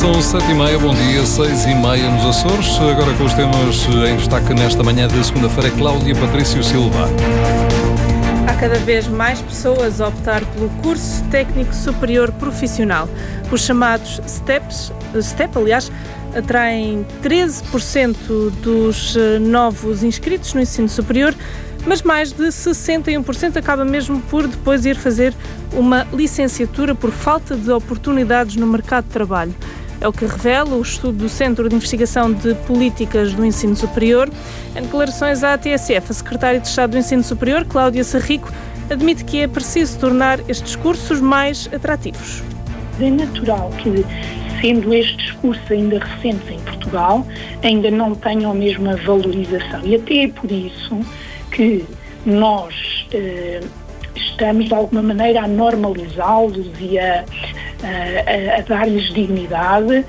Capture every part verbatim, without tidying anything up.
São sete e meia, bom dia, seis e meia nos Açores. Agora com os temas em destaque nesta manhã de segunda-feira, Cláudia Patrício Silva. Há cada vez mais pessoas a optar pelo curso técnico superior profissional. Os chamados STEPs, STEP, aliás, atraem treze por cento dos novos inscritos no ensino superior, mas mais de sessenta e um por cento acaba mesmo por depois ir fazer uma licenciatura por falta de oportunidades no mercado de trabalho. É o que revela o estudo do Centro de Investigação de Políticas do Ensino Superior. Em declarações à T S F, a Secretária de Estado do Ensino Superior, Cláudia Sarrico, admite que é preciso tornar estes cursos mais atrativos. É natural que, sendo estes cursos ainda recentes em Portugal, ainda não tenham a mesma valorização. E até é por isso que nós eh, estamos, de alguma maneira, a normalizá-los e a, a, a dar-lhes dignidade.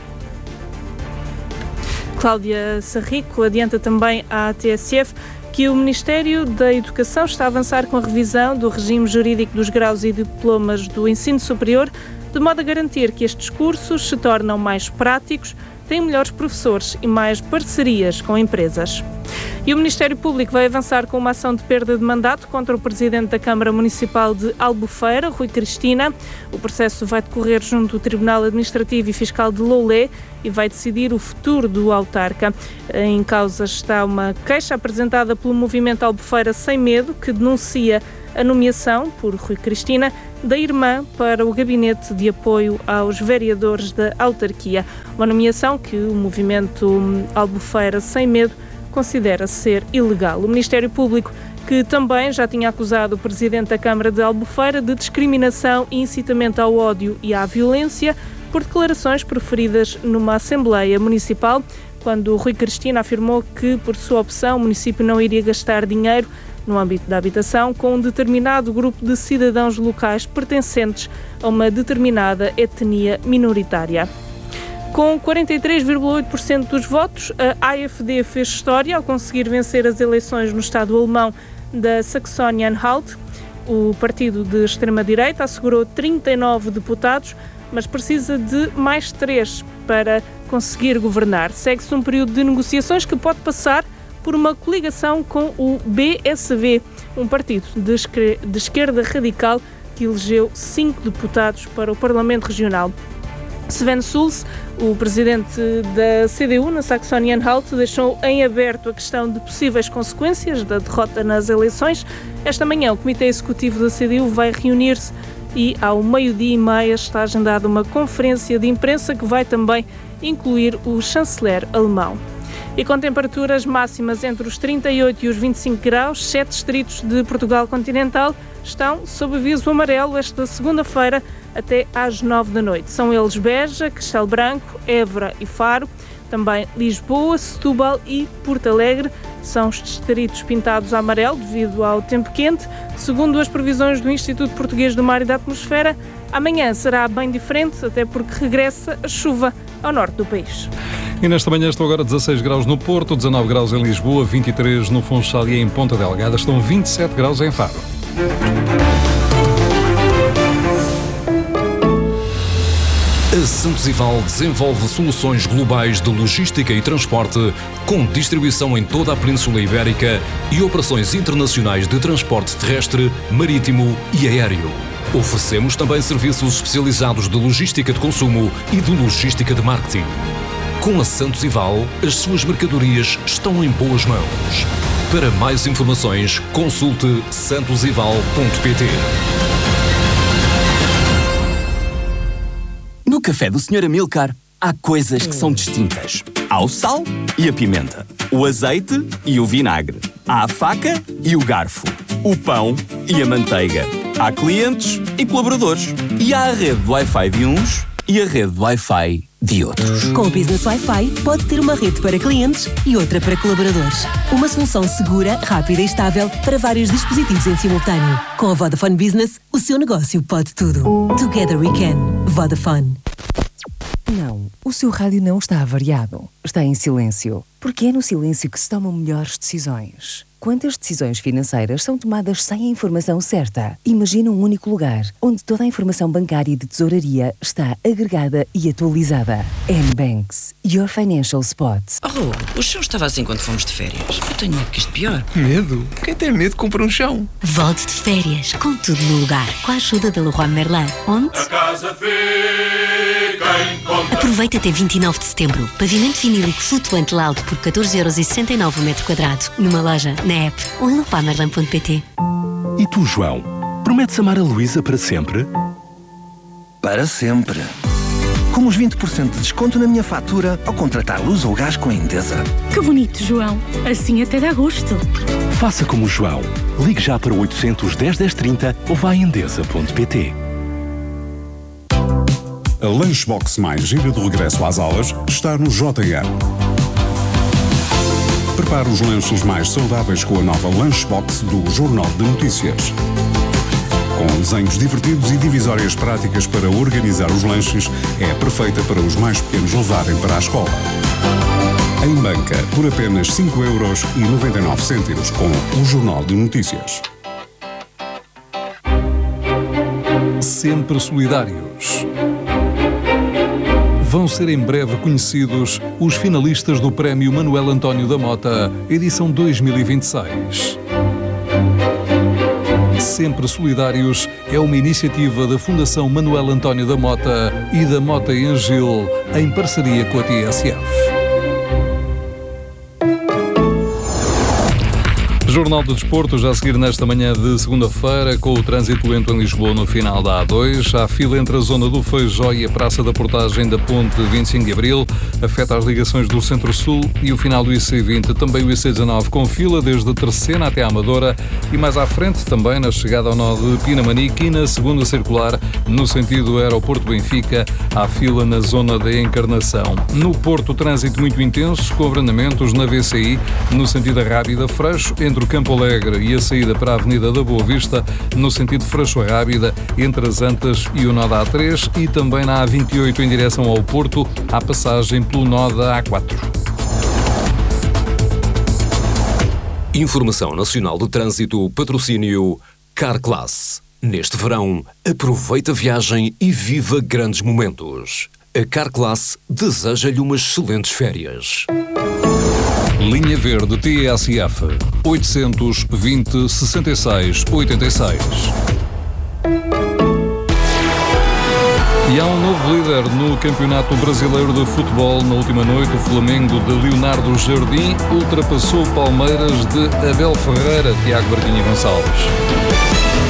Cláudia Sarrico adianta também à T S F que o Ministério da Educação está a avançar com a revisão do regime jurídico dos graus e diplomas do ensino superior, de modo a garantir que estes cursos se tornam mais práticos, têm melhores professores e mais parcerias com empresas. E o Ministério Público vai avançar com uma ação de perda de mandato contra o Presidente da Câmara Municipal de Albufeira, Rui Cristina. O processo vai decorrer junto ao Tribunal Administrativo e Fiscal de Loulé e vai decidir o futuro do autarca. Em causa está uma queixa apresentada pelo movimento Albufeira Sem Medo, que denuncia a nomeação, por Rui Cristina, da irmã para o gabinete de apoio aos vereadores da autarquia. Uma nomeação que o movimento Albufeira Sem Medo considera ser ilegal. O Ministério Público, que também já tinha acusado o Presidente da Câmara de Albufeira de discriminação e incitamento ao ódio e à violência por declarações proferidas numa Assembleia Municipal, quando o Rui Cristina afirmou que, por sua opção, o município não iria gastar dinheiro no âmbito da habitação com um determinado grupo de cidadãos locais pertencentes a uma determinada etnia minoritária. Com quarenta e três vírgula oito por cento dos votos, a A F D fez história ao conseguir vencer as eleições no estado alemão da Saxônia-Anhalt. O partido de extrema-direita assegurou trinta e nove deputados, mas precisa de mais três para conseguir governar. Segue-se um período de negociações que pode passar por uma coligação com o B S V, um partido de, esquer- de esquerda radical que elegeu cinco deputados para o Parlamento Regional. Sven Schulze, o presidente da C D U na Saxônia-Anhalt, deixou em aberto a questão de possíveis consequências da derrota nas eleições. Esta manhã, o Comitê Executivo da C D U vai reunir-se e, ao meio-dia e meia, está agendada uma conferência de imprensa que vai também incluir o chanceler alemão. E com temperaturas máximas entre os trinta e oito e os vinte e cinco graus, sete distritos de Portugal continental estão sob aviso amarelo esta segunda-feira até às nove da noite. São eles Beja, Castelo Branco, Évora e Faro, também Lisboa, Setúbal e Porto Alegre. São os distritos pintados a amarelo devido ao tempo quente. Segundo as previsões do Instituto Português do Mar e da Atmosfera, amanhã será bem diferente, até porque regressa a chuva ao norte do país. E nesta manhã estão agora dezasseis graus no Porto, dezanove graus em Lisboa, vinte e três no Funchal e em Ponta Delgada, estão vinte e sete graus em Faro. A Santos Ival desenvolve soluções globais de logística e transporte, com distribuição em toda a Península Ibérica e operações internacionais de transporte terrestre, marítimo e aéreo. Oferecemos também serviços especializados de logística de consumo e de logística de marketing. Com a Santos Ival, as suas mercadorias estão em boas mãos. Para mais informações, consulte santos ival ponto pt. No café do senhor Amilcar, há coisas que são distintas. Há o sal e a pimenta, o azeite e o vinagre, há a faca e o garfo, o pão e a manteiga. Há clientes e colaboradores. E há a rede de Wi-Fi de uns e a rede de Wi-Fi de outros. Com o Business Wi-Fi, pode ter uma rede para clientes e outra para colaboradores. Uma solução segura, rápida e estável para vários dispositivos em simultâneo. Com a Vodafone Business, o seu negócio pode tudo. Together we can. Vodafone. Não, o seu rádio não está avariado. Está em silêncio. Porque é no silêncio que se tomam melhores decisões. quantas decisões financeiras são tomadas sem a informação certa? Imagina um único lugar, onde toda a informação bancária e de tesouraria está agregada e atualizada. N-Banks, your financial spot. Oh, o chão estava assim quando fomos de férias. Eu tenho medo que isto pior. Medo? Quem tem medo compra um chão. Volte de férias, com tudo no lugar, com a ajuda da Leroy Merlin. Onde? A casa fica em conta. Aproveita até vinte e nove de setembro. Pavimento vinílico flutuante Laude por catorze euros e sessenta e nove o metro quadrado. Numa loja, na app ou em leroy merlin ponto pt. E tu, João? Prometes amar a Luísa para sempre? Para sempre. Com os vinte por cento de desconto na minha fatura ao contratar luz ou gás com a Endesa. Que bonito, João. Assim até dá gosto. Faça como o João. Ligue já para o oitocentos, dez, dez, trinta ou vá a endesa ponto pt. A Lunchbox mais gira do regresso às aulas está no J M. Prepare os lanches mais saudáveis com a nova Lunchbox do Jornal de Notícias. Com desenhos divertidos e divisórias práticas para organizar os lanches, é perfeita para os mais pequenos levarem para a escola. Em banca, por apenas cinco euros e noventa e nove cêntimos com o Jornal de Notícias. Sempre solidários. Vão ser em breve conhecidos os finalistas do Prémio Manuel António da Mota, edição dois mil e vinte e seis. Sempre Solidários é uma iniciativa da Fundação Manuel António da Mota e da Mota em Gil, em parceria com a T S F. Jornal do Desporto, já a seguir nesta manhã de segunda-feira, com o trânsito lento em Lisboa no final da A dois. Há fila entre a zona do Feijó e a Praça da Portagem da Ponte vinte e cinco de Abril. Afeta as ligações do Centro-Sul e o final do I C vinte. Também o I C dezanove com fila desde Terceira até a Amadora. E mais à frente também na chegada ao nó de Pinamanique e na segunda circular, no sentido Aeroporto Benfica, há fila na zona da Encarnação. No Porto, trânsito muito intenso, com abrandamentos na V C I, no sentido da Rábida Freixo, entre o Campo Alegre e a saída para a Avenida da Boa Vista, no sentido Freixo a Rábida, entre as Antas e o nó da A três, e também na A vinte e oito em direção ao Porto, à passagem pelo nó da A quatro. Informação Nacional de Trânsito, patrocínio Carclass. Neste verão, aproveita a viagem e viva grandes momentos. A Carclass deseja-lhe umas excelentes férias. Linha Verde T S F oitocentos, vinte, sessenta e seis, oitenta e seis. E há um novo líder no Campeonato Brasileiro de Futebol. Na última noite, o Flamengo de Leonardo Jardim ultrapassou o Palmeiras de Abel Ferreira. Tiago Barquinha Gonçalves.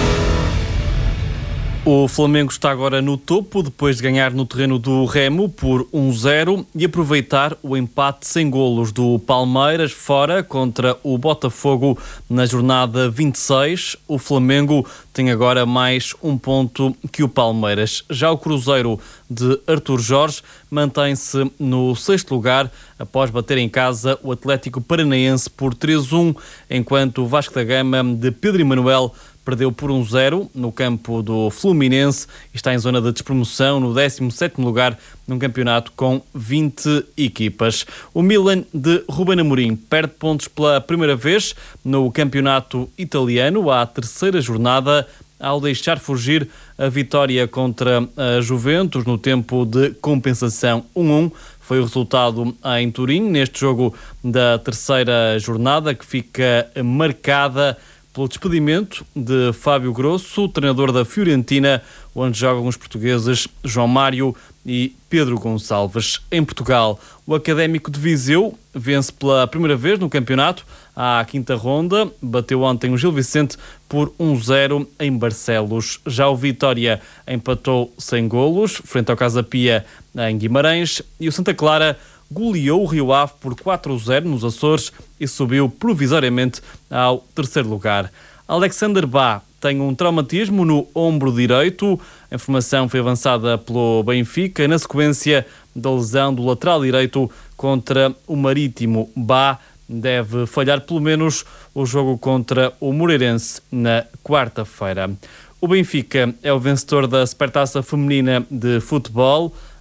O Flamengo está agora no topo, depois de ganhar no terreno do Remo por um zero e aproveitar o empate sem golos do Palmeiras fora contra o Botafogo na jornada vinte e seis. O Flamengo tem agora mais um ponto que o Palmeiras. Já o Cruzeiro de Artur Jorge mantém-se no sexto lugar após bater em casa o Atlético Paranaense por três a um, enquanto o Vasco da Gama de Pedro Emanuel perdeu por um zero no campo do Fluminense e está em zona de despromoção no décimo sétimo lugar num campeonato com vinte equipas. O Milan de Ruben Amorim perde pontos pela primeira vez no campeonato italiano à terceira jornada, ao deixar fugir a vitória contra a Juventus no tempo de compensação um a um. Foi o resultado em Turim, neste jogo da terceira jornada, que fica marcada pelo despedimento de Fábio Grosso, treinador da Fiorentina, onde jogam os portugueses João Mário e Pedro Gonçalves. Em Portugal, o Académico de Viseu vence pela primeira vez no campeonato à quinta ronda, bateu ontem o Gil Vicente por um zero em Barcelos. Já o Vitória empatou sem golos, frente ao Casa Pia em Guimarães, e o Santa Clara goleou o Rio Ave por quatro a zero nos Açores e subiu provisoriamente ao terceiro lugar. Alexander Bá tem um traumatismo no ombro direito. A informação foi avançada pelo Benfica na sequência da lesão do lateral direito contra o Marítimo. Bá deve falhar pelo menos o jogo contra o Moreirense na quarta-feira. O Benfica é o vencedor da Supertaça Feminina de Futebol.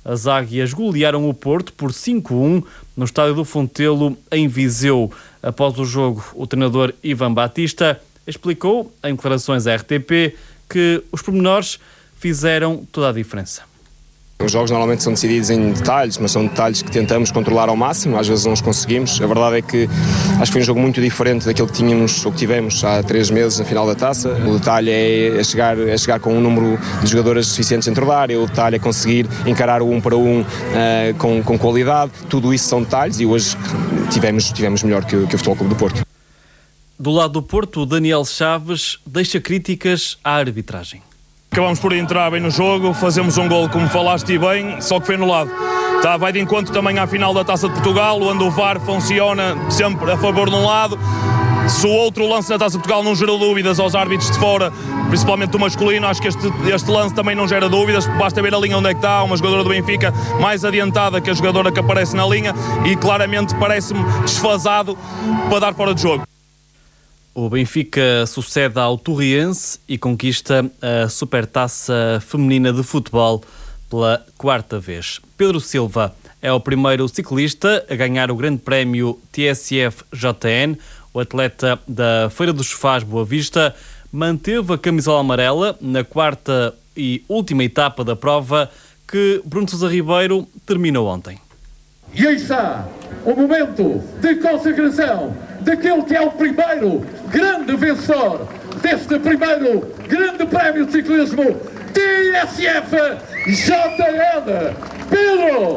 As Águias golearam o Porto por cinco a um no Estádio do Fontelo, em Viseu. Após o jogo, o treinador Ivan Batista explicou, em declarações à R T P, que os pormenores fizeram toda a diferença. Os jogos normalmente são decididos em detalhes, mas são detalhes que tentamos controlar ao máximo, às vezes não os conseguimos. A verdade é que acho que foi um jogo muito diferente daquilo que tínhamos ou que tivemos há três meses na final da Taça. O detalhe é, é, chegar, é chegar com um número de jogadoras suficientes dentro da área, o detalhe é conseguir encarar o um para um uh, com, com qualidade. Tudo isso são detalhes e hoje tivemos, tivemos melhor que, que o Futebol Clube do Porto. Do lado do Porto, o Daniel Chaves deixa críticas à arbitragem. Acabamos por entrar bem no jogo, fazemos um gol, como falaste bem, só que foi anulado. Tá, vai de encontro também à final da Taça de Portugal, onde o V A R funciona sempre a favor de um lado. Se o outro lance da Taça de Portugal não gerou dúvidas aos árbitros de fora, principalmente do masculino, acho que este, este lance também não gera dúvidas. Basta ver a linha onde é que está, uma jogadora do Benfica mais adiantada que a jogadora que aparece na linha e claramente parece-me desfasado para dar fora de jogo. O Benfica sucede ao Torriense e conquista a Supertaça Feminina de Futebol pela quarta vez. Pedro Silva é o primeiro ciclista a ganhar o Grande Prémio T S F J N. O atleta da Feira dos Sofás Boa Vista manteve a camisola amarela na quarta e última etapa da prova que Bruno Sousa Ribeiro terminou ontem. E aí está o momento de consagração daquele que é o primeiro grande vencedor deste primeiro Grande Prémio de Ciclismo T S F J N, Pedro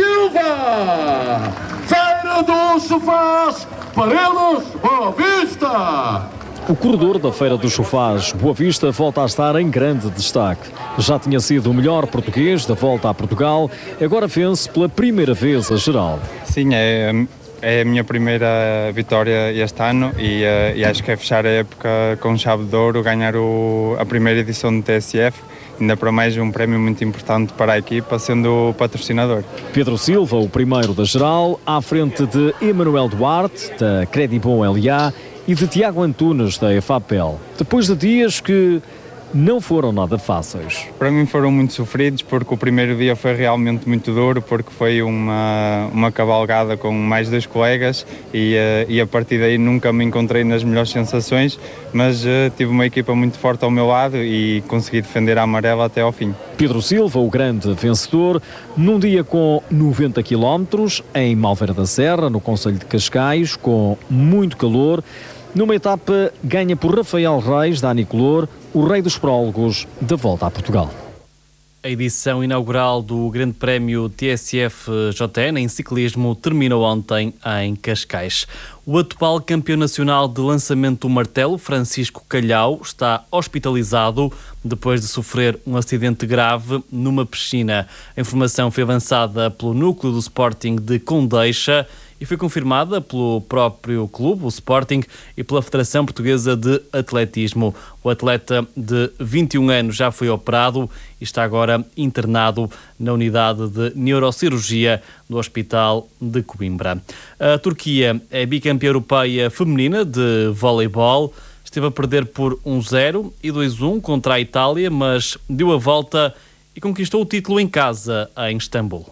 Silva, Feira dos Sofás, Paredes, Boa Vista. O corredor da Feira dos Sofás Boa Vista volta a estar em grande destaque. Já tinha sido o melhor português da volta a Portugal, agora vence pela primeira vez a geral. Sim, é, é a minha primeira vitória este ano e, uh, e acho que é fechar a época com chave de ouro, ganhar o, a primeira edição do T S F, ainda para mais um prémio muito importante para a equipa, sendo o patrocinador. Pedro Silva, o primeiro da geral, à frente de Emanuel Duarte, da Credibon L A, e de Tiago Antunes, da EFAPEL, depois de dias que não foram nada fáceis. Para mim foram muito sofridos, porque o primeiro dia foi realmente muito duro, porque foi uma, uma cavalgada com mais dois colegas e, uh, e a partir daí nunca me encontrei nas melhores sensações, mas uh, tive uma equipa muito forte ao meu lado e consegui defender a amarela até ao fim. Pedro Silva, o grande vencedor, num dia com noventa quilómetros, em Malveira da Serra, no concelho de Cascais, com muito calor, numa etapa ganha por Rafael Reis, da Anicolor, o rei dos prólogos da Volta a Portugal. A edição inaugural do Grande Prémio T S F J N em ciclismo terminou ontem em Cascais. O atual campeão nacional de lançamento do martelo, Francisco Calhau, está hospitalizado depois de sofrer um acidente grave numa piscina. A informação foi avançada pelo núcleo do Sporting de Condeixa e foi confirmada pelo próprio clube, o Sporting, e pela Federação Portuguesa de Atletismo. O atleta de vinte e um anos já foi operado e está agora internado na unidade de neurocirurgia do Hospital de Coimbra. A Turquia é bicampeã europeia feminina de voleibol. Esteve a perder por um zero e dois a um contra a Itália, mas deu a volta e conquistou o título em casa, em Istambul.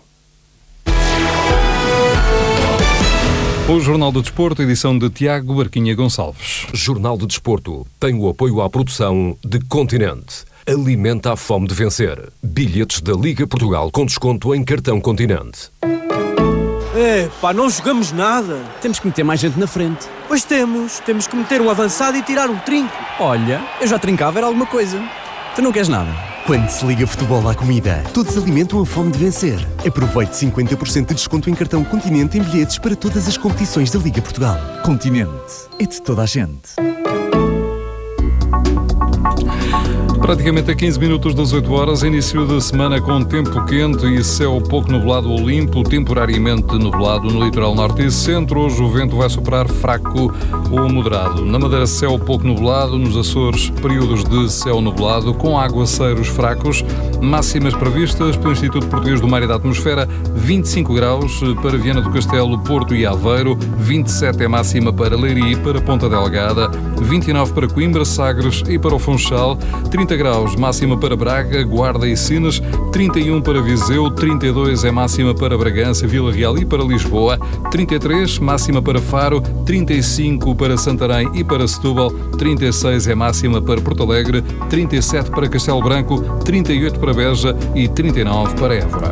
O Jornal do Desporto, edição de Tiago Barquinha Gonçalves. Jornal do Desporto tem o apoio à produção de Continente. Alimenta a fome de vencer. Bilhetes da Liga Portugal com desconto em cartão Continente. É, pá, não jogamos nada. Temos que meter mais gente na frente. Pois temos. Temos que meter um avançado e tirar um trinco. Olha, eu já trincava, era alguma coisa. Tu não queres nada? Quando se liga futebol à comida, todos alimentam a fome de vencer. Aproveite cinquenta por cento de desconto em cartão Continente em bilhetes para todas as competições da Liga Portugal. Continente. É de toda a gente. Praticamente a quinze minutos das oito horas, início de semana com tempo quente e céu pouco nublado ou limpo, temporariamente nublado no litoral norte e centro. Hoje o vento vai soprar fraco ou moderado. Na Madeira, céu pouco nublado. Nos Açores, períodos de céu nublado com aguaceiros fracos. Máximas previstas pelo Instituto Português do Mar e da Atmosfera, vinte e cinco graus para Viana do Castelo, Porto e Aveiro, vinte e sete é máxima para Leiria e para Ponta Delgada, vinte e nove para Coimbra, Sagres e para o Funchal, trinta graus, máxima para Braga, Guarda e Sines, trinta e um para Viseu, trinta e dois é máxima para Bragança, Vila Real e para Lisboa, trinta e três máxima para Faro, trinta e cinco para Santarém e para Setúbal, trinta e seis é máxima para Porto Alegre, trinta e sete para Castelo Branco, trinta e oito para Beja e trinta e nove para Évora.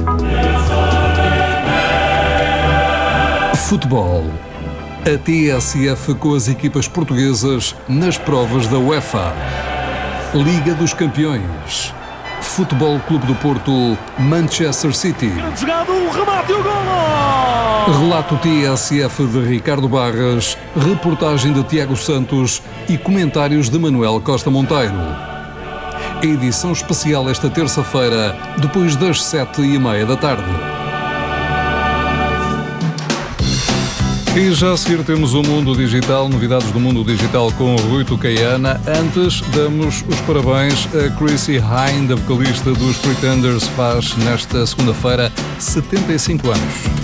Futebol. A T S F com as equipas portuguesas nas provas da UEFA. Liga dos Campeões. Futebol Clube do Porto, Manchester City. Jogado, um remate e o golo! Relato T S F de Ricardo Barras, reportagem de Tiago Santos e comentários de Manuel Costa Monteiro. Edição especial esta terça-feira, depois das sete e meia da tarde. E já a seguir temos o Mundo Digital, novidades do Mundo Digital com o Rui Tucaiana. Antes, damos os parabéns a Chrissy Hynde, a vocalista dos Pretenders, faz nesta segunda-feira setenta e cinco anos.